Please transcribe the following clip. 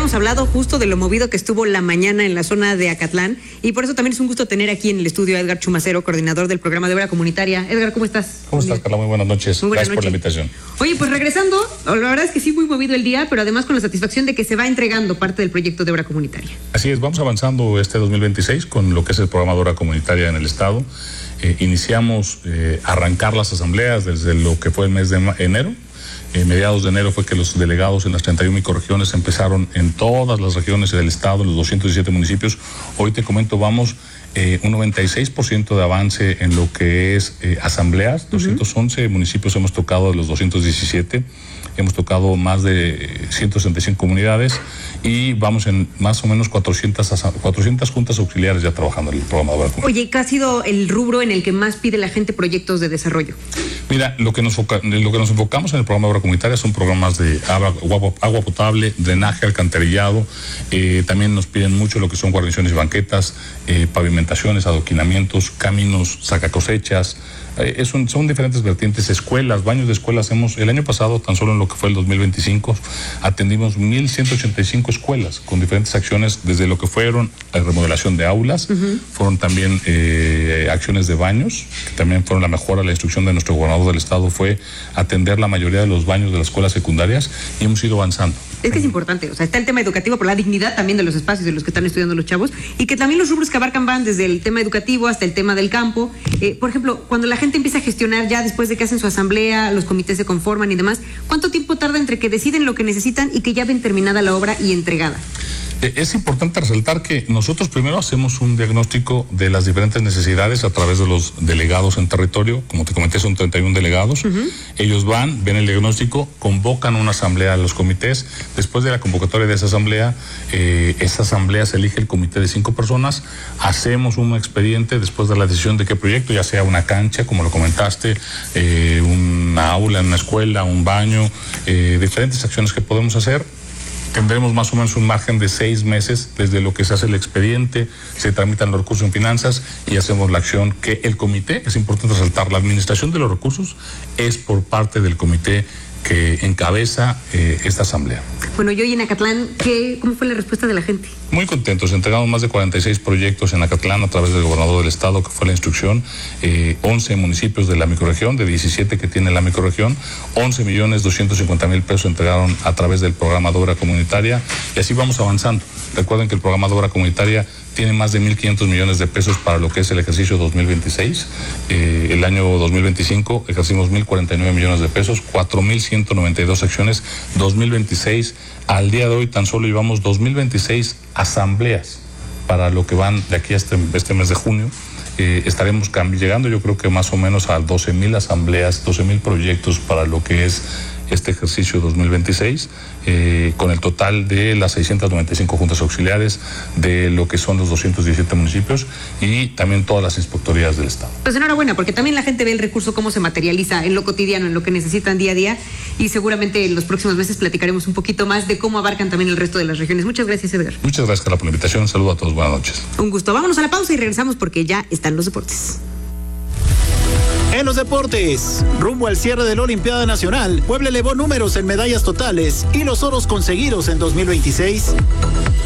habíamos hablado justo de lo movido que estuvo la mañana en la zona de Acatlán, y por eso también es un gusto tener aquí en el estudio a Edgar Chumacero, coordinador del programa de obra comunitaria. Edgar, ¿cómo estás? ¿Cómo estás, Carla? Muy buenas noches. Muy buenas Gracias por la noches. invitación. Oye, pues regresando, la verdad es que sí, muy movido el día, pero además con la satisfacción de que se va entregando parte del proyecto de obra comunitaria. Así es, vamos avanzando este 2026 con lo que es el programa de obra comunitaria en el Estado. Iniciamos arrancar las asambleas desde lo que fue el mes de enero. Mediados de enero fue que los delegados en las 31 microrregiones empezaron en todas las regiones del Estado, en los 217 municipios. Hoy te comento, vamos un 96% de avance en lo que es asambleas. 211 municipios hemos tocado de los 217. Hemos tocado más de 165 comunidades y vamos en más o menos 400 juntas auxiliares ya trabajando en el programa de obra comunitaria. Oye, ¿qué ha sido el rubro en el que más pide la gente proyectos de desarrollo? Mira, lo que nos enfocamos en el programa de obra comunitaria son programas de agua potable, drenaje, alcantarillado. También nos piden mucho lo que son guarniciones y banquetas, pavimentaciones, adoquinamientos, caminos, sacacosechas. Son diferentes vertientes, escuelas, baños de escuelas. El año pasado, tan solo en lo que fue el 2025, atendimos 1,185 escuelas con diferentes acciones, desde lo que fueron remodelación de aulas, fueron también acciones de baños, que también fueron la mejora. La instrucción de nuestro gobernador del estado fue atender la mayoría de los baños de las escuelas secundarias y hemos ido avanzando. Es que es importante, o sea, está el tema educativo, pero la dignidad también de los espacios de los que están estudiando los chavos, y que también los rubros que abarcan van desde el tema educativo hasta el tema del campo. Por ejemplo, cuando la gente empieza a gestionar ya después de que hacen su asamblea, los comités se conforman y demás, ¿cuánto tiempo tarda entre que deciden lo que necesitan y que ya ven terminada la obra y entregada? Es importante resaltar que nosotros primero hacemos un diagnóstico de las diferentes necesidades a través de los delegados en territorio. Como te comenté, son 31 delegados. Ellos van, ven el diagnóstico, convocan una asamblea a los comités. Después de la convocatoria de esa asamblea se elige el comité de 5 personas. Hacemos un expediente después de la decisión de qué proyecto, ya sea una cancha, como lo comentaste, una aula en una escuela, un baño, diferentes acciones que podemos hacer. Tendremos más o menos un margen de 6 meses desde lo que se hace el expediente, se tramitan los recursos en finanzas y hacemos la acción que el comité, es importante resaltar, la administración de los recursos es por parte del comité que encabeza esta asamblea. Bueno, y hoy en Acatlán, ¿cómo fue la respuesta de la gente? Muy contentos, entregamos más de 46 proyectos en Acatlán a través del gobernador del estado, que fue la instrucción, 11 municipios de la microrregión, de 17 que tiene la microrregión, 11,250,000 pesos entregaron a través del programa de obra comunitaria, y así vamos avanzando. Recuerden que el programa de obra comunitaria tiene más de 1,500 millones de pesos para lo que es el ejercicio 2026. El año 2025 ejercimos 1,049 millones de pesos, 4,192 acciones. 2026, al día de hoy tan solo llevamos 2,026 asambleas para lo que van de aquí a este mes de junio. Estaremos llegando, yo creo que más o menos a 12,000 asambleas, 12,000 proyectos para lo que es este ejercicio 2026, con el total de las 695 juntas auxiliares, de lo que son los 217 municipios y también todas las inspectorías del estado. Pues enhorabuena, porque también la gente ve el recurso cómo se materializa en lo cotidiano, en lo que necesitan día a día, y seguramente en los próximos meses platicaremos un poquito más de cómo abarcan también el resto de las regiones. Muchas gracias, Edgar. Muchas gracias, Carla, por la invitación. Un saludo a todos, buenas noches. Un gusto. Vámonos a la pausa y regresamos porque ya están los deportes. En los deportes, rumbo al cierre de la Olimpiada Nacional, Puebla elevó números en medallas totales y los oros conseguidos en 2026.